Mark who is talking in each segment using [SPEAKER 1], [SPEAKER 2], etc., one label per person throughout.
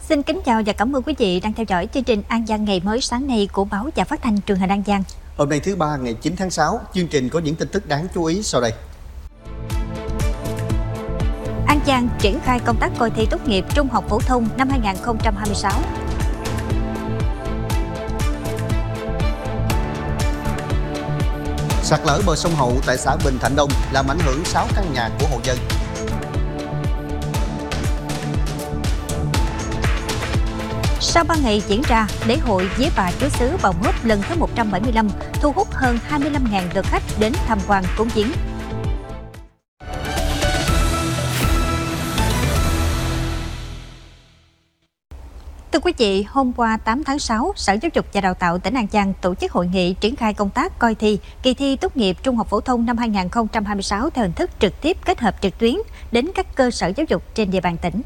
[SPEAKER 1] Xin kính chào và cảm ơn quý vị đang theo dõi chương trình An Giang ngày mới sáng nay của báo và phát thanh truyền hình An Giang.
[SPEAKER 2] Hôm nay thứ Ba ngày 9 tháng 6, chương trình có những tin tức đáng chú ý sau đây.
[SPEAKER 1] An Giang triển khai công tác coi thi tốt nghiệp trung học phổ thông năm 2026.
[SPEAKER 2] Sạt lở bờ sông Hậu tại xã Bình Thạnh Đông làm ảnh hưởng 6 căn nhà của hộ dân.
[SPEAKER 1] Sau 3 ngày diễn ra, lễ hội Vía Bà Chúa Xứ Bầu Mướp lần thứ 175 thu hút hơn 25.000 lượt khách đến tham quan cúng viếng. Thưa quý vị, hôm qua 8 tháng 6, Sở Giáo dục và Đào tạo tỉnh An Giang tổ chức hội nghị triển khai công tác coi thi kỳ thi tốt nghiệp trung học phổ thông năm 2026 theo hình thức trực tiếp kết hợp trực tuyến đến các cơ sở giáo dục trên địa bàn tỉnh.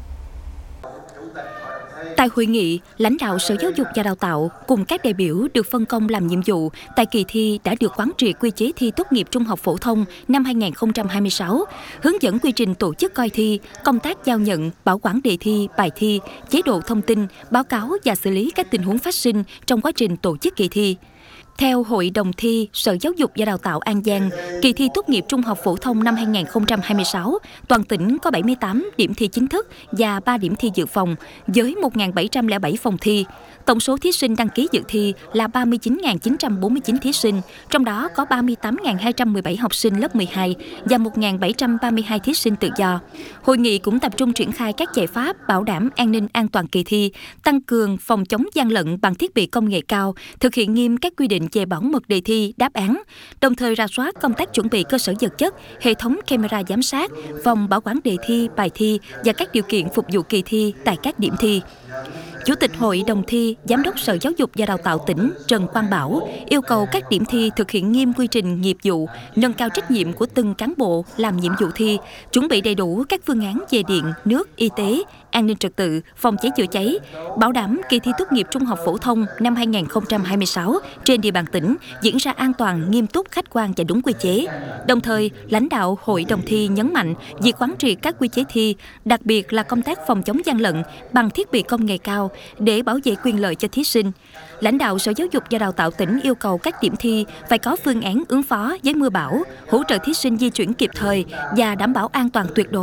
[SPEAKER 3] Tại hội nghị, lãnh đạo Sở Giáo dục và Đào tạo cùng các đại biểu được phân công làm nhiệm vụ tại kỳ thi đã được quán triệt quy chế thi tốt nghiệp trung học phổ thông năm 2026, hướng dẫn quy trình tổ chức coi thi, công tác giao nhận, bảo quản đề thi, bài thi, chế độ thông tin, báo cáo và xử lý các tình huống phát sinh trong quá trình tổ chức kỳ thi. Theo Hội đồng thi Sở Giáo dục và Đào tạo An Giang, kỳ thi tốt nghiệp trung học phổ thông năm 2026, toàn tỉnh có 78 điểm thi chính thức và 3 điểm thi dự phòng, với 1.707 phòng thi. Tổng số thí sinh đăng ký dự thi là 39.949 thí sinh, trong đó có 38.217 học sinh lớp 12 và 1.732 thí sinh tự do. Hội nghị cũng tập trung triển khai các giải pháp bảo đảm an ninh an toàn kỳ thi, tăng cường phòng chống gian lận bằng thiết bị công nghệ cao, thực hiện nghiêm các quy định về bảo mật đề thi, đáp án, đồng thời rà soát công tác chuẩn bị cơ sở vật chất, hệ thống camera giám sát, phòng bảo quản đề thi, bài thi và các điều kiện phục vụ kỳ thi tại các điểm thi. Chủ tịch Hội đồng thi, Giám đốc Sở Giáo dục và Đào tạo tỉnh Trần Quang Bảo yêu cầu các điểm thi thực hiện nghiêm quy trình nghiệp vụ, nâng cao trách nhiệm của từng cán bộ làm nhiệm vụ thi, chuẩn bị đầy đủ các phương án về điện, nước, y tế, an ninh trật tự, phòng cháy chữa cháy, bảo đảm kỳ thi tốt nghiệp trung học phổ thông năm 2026 trên địa bàn tỉnh diễn ra an toàn, nghiêm túc, khách quan và đúng quy chế. Đồng thời, lãnh đạo Hội đồng thi nhấn mạnh việc quán triệt các quy chế thi, đặc biệt là công tác phòng chống gian lận bằng thiết bị công nghệ cao để bảo vệ quyền lợi cho thí sinh. Lãnh đạo Sở Giáo dục và Đào tạo tỉnh yêu cầu các điểm thi phải có phương án ứng phó với mưa bão, hỗ trợ thí sinh di chuyển kịp thời và đảm bảo an toàn tuyệt đối